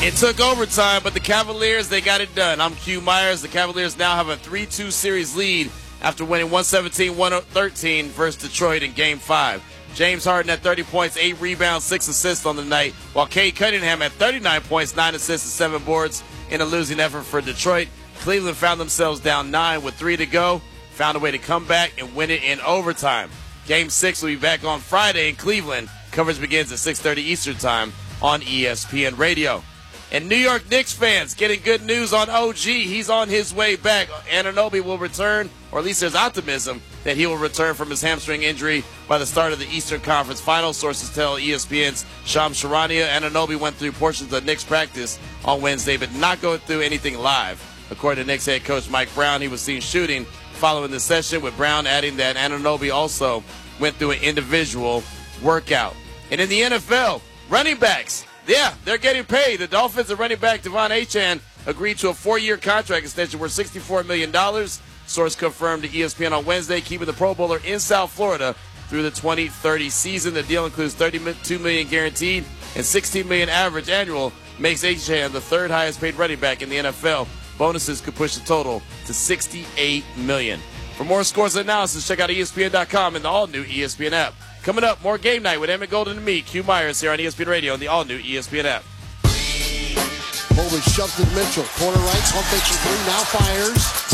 It took overtime, but the Cavaliers, they got it done. I'm Q Myers. The Cavaliers now have a 3-2 series lead after winning 117-113 versus Detroit in Game 5. James Harden had 30 points, 8 rebounds, 6 assists on the night, while Cade Cunningham had 39 points, 9 assists, and 7 boards in a losing effort for Detroit. Cleveland found themselves down 9 with 3 to go, found a way to come back and win it in overtime. Game 6 will be back on Friday in Cleveland. Coverage begins at 6:30 Eastern Time on ESPN Radio. And New York Knicks fans getting good news on OG. He's on his way back. Anunoby will return, or at least there's optimism that he will return from his hamstring injury by the start of the Eastern Conference Finals. Sources tell ESPN's Shams Charania Anunoby went through portions of Knicks practice on Wednesday, but not going through anything live. According to Knicks head coach Mike Brown, he was seen shooting following the session, with Brown adding that Anunoby also went through an individual workout. And in the NFL, running backs, yeah, they're getting paid. The Dolphins and running back Devon Achane agreed to a 4-year contract extension worth $64 million. Source confirmed to ESPN on Wednesday, keeping the Pro Bowler in South Florida through the 2030 season. The deal includes $32 million guaranteed and $16 million average annual, makes Achane the third highest paid running back in the NFL. Bonuses could push the total to $68 million. For more scores and analysis, check out ESPN.com and the all-new ESPN app. Coming up, more Game Night with Emmett Golden and me, Q Myers, here on ESPN Radio and the all-new ESPN app. Mobley shoved to Mitchell. Corner right, pump fakes for 3, now fires.